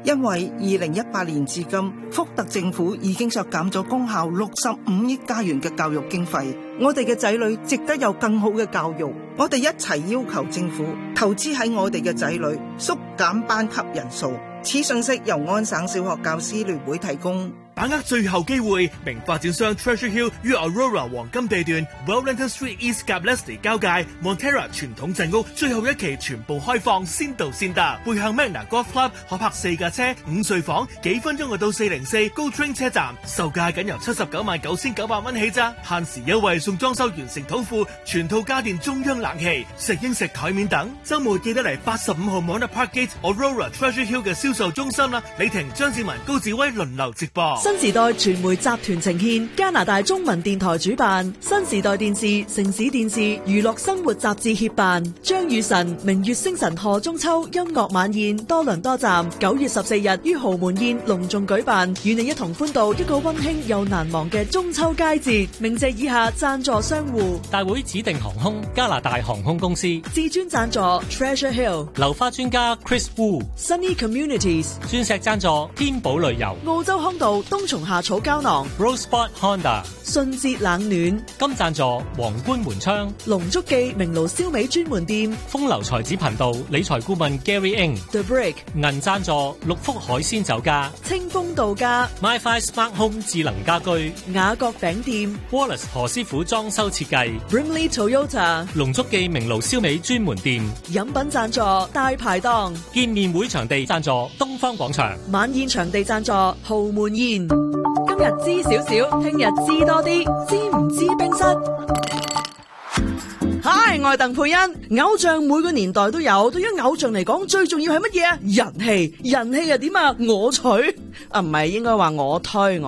因為2018年至今，福特政府已經削減咗功效65億加元嘅教育經費。我哋嘅仔女值得有更好嘅教育，我哋一齊要求政府投資喺我哋嘅仔女，縮減班級人數。此信息由安省小學教師聯會提供。 把握最後機會，名發展商 Treasure Hill 於 Aurora 黃金地段 Wellington Street East 及 Leslie 交界 Montera 傳統鎮屋最後一期全部開放，先到先得。背向 Magna Golf Club 可泊4架車，5睡房，幾分鐘就到404 Go Train 車站，售價僅由799900蚊起咋，限時優惠送裝修完成土庫、全套家電、中央冷氣、食英食台面等。週末記得嚟85號 Mona Parkgate Aurora Treasure Hill 嘅銷售中心啦。李婷、張志文、高志威輪流直播。 新時代傳媒集團呈獻，加拿大中文電台主辦，新時代電視、城市電視、娛樂生活雜誌協辦，張雨晨、明月星辰賀中秋音樂晚宴多倫多站9月14日於豪門宴隆重舉辦，與你一同歡度一個溫馨又難忘嘅中秋佳節。鳴謝以下贊助商戶： 大會指定航空、加拿大航空公司； 至尊贊助 Treasure Hill； 流花專家 Chris Wu； Sunny Communities； 鑽石贊助天寶旅遊； 澳洲康道冬蟲夏草膠囊 Roseport Honda； 順節冷暖； 金贊助皇冠門窗； 龍足記明爐燒味專門店； 風流才子頻道理財顧問 Gary Ng； The Brick； 銀贊助六福海鮮酒家； 清風度假； MyFi Smart Home 智能家居； 雅閣餅店； Wallace 何師傅裝修設計； Brimley Toyota； 龍足記明爐燒味專門店； 飲品贊助大排檔； 見面會場地贊助東方廣場； 晚宴場地贊助豪門宴。今日知少少，聽日知多啲，知唔知冰室？嗨，我係鄧佩欣。偶像每個年代都有，對於偶像嚟講，最重要係乜嘢啊？人氣，人氣又點啊？我取啊，唔係應該話我推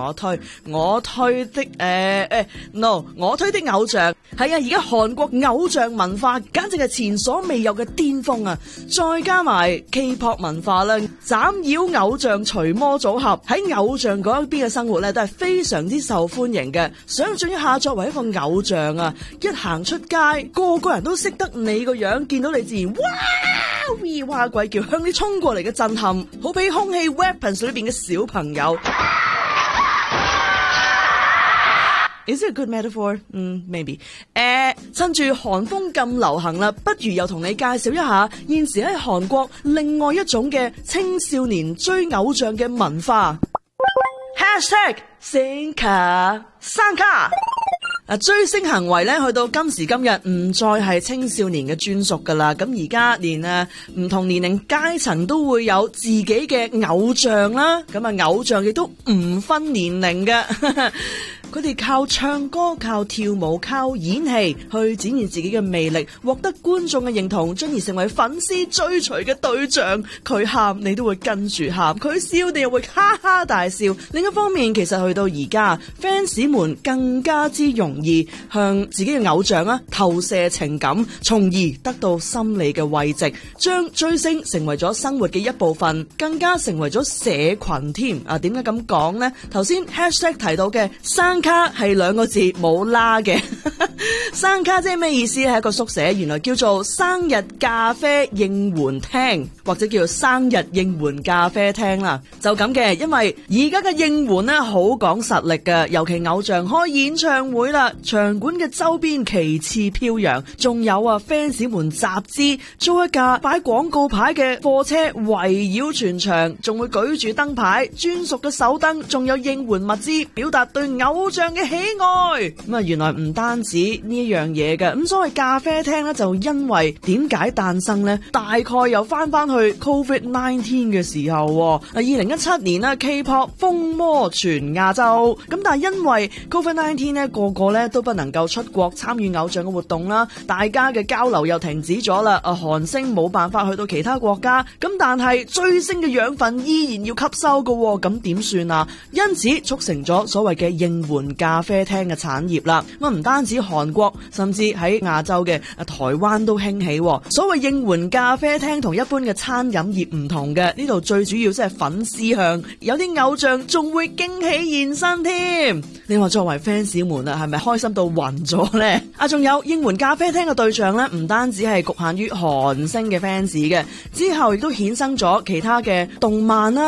的no， 我推的偶像係啊！而家韓國偶像文化簡直係前所未有嘅巔峰啊！再加埋 K-pop 文化啦，斬妖偶像隨魔組合喺偶像嗰一邊嘅生活咧，都係非常之受歡迎嘅。想象一下，作為一個偶像啊，一行出街，個個人都識得你個樣，見到你自然哇鬼叫，向你衝過嚟嘅震撼，好比空氣 Weapons 裏邊嘅小朋友。Is it a good metaphor? Maybe. 趁住韓風咁流行啦，不如又同你介紹一下現時喺韓國另外一種嘅青少年追偶像嘅文化。#Sanka 追星行為咧，去到今時今日唔再係青少年嘅專屬噶啦。咁而家連唔同年齡階層都會有自己嘅偶像啦。咁偶像亦都唔分年齡嘅。佢哋靠唱歌、靠跳舞、靠演戲去展現自己嘅魅力，獲得觀眾嘅認同，進而成為粉絲追隨嘅對象。佢喊你都會跟住喊，佢笑你又會哈哈大笑。另一方面，其實去到而家 fans 們更加之容易向自己嘅偶像投射情感，從而得到心理嘅慰藉，將追星成為咗生活嘅一部分，更加成為咗社群添。點解咁講呢？頭先 hashtag 提到嘅生卡係兩個字冇啦嘅，生卡即係咩意思？係一個縮寫，原來叫做生日咖啡應援廳，或者叫做生日應援咖啡廳啦。就咁嘅，因為而家嘅應援呢，好講實力嘅，尤其偶像開演唱會啦，場館嘅周邊旗幟飄揚，仲有fans 們集資租一架擺廣告牌嘅貨車圍繞全場，仲會舉住燈牌、專屬嘅手燈，仲有應援物資，表達對偶像嘅喜愛。咁原來唔單止呢一樣嘢嘅，咁所謂咖啡廳咧，就因為點解誕生呢？大概又翻去 COVID-19 嘅時候，2017年啦 K-pop 風魔全亞洲，咁但係因為 COVID-19 咧，個個咧都不能夠出國參與偶像嘅活動啦，大家嘅交流又停止咗啦，韓星冇辦法去到其他國家，咁但係追星嘅養分依然要吸收嘅，咁點算啊？因此促成咗所謂嘅應援咖啡廳嘅產業啦。咁唔單止韓國，甚至喺亞洲嘅台灣都興起。所謂應援咖啡廳同一般嘅餐飲業唔同嘅，呢度最主要即係粉絲向，有啲偶像仲會驚喜現身添。你話作為 fans 們係咪開心到暈咗呢？仲有應援咖啡廳嘅對象呢，唔單止係局限於韓星嘅 fans 嘅，之後亦都衍生咗其他嘅動漫啦。